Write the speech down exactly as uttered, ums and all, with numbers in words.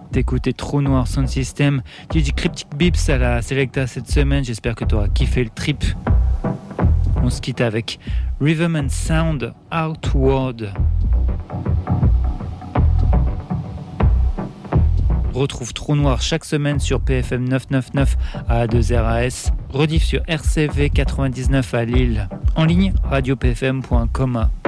d'écouter Trou Noir Sound System. D J Cryptic Beeps à la Selecta cette semaine. J'espère que tu auras kiffé le trip. On se quitte avec Rhythm and Sound Outward. Retrouve Trou Noir chaque semaine sur P F M neuf cent quatre-vingt-neuf à A deux R A S. Rediff sur R C V quatre-vingt-dix-neuf à Lille. En ligne, radio p f m point com.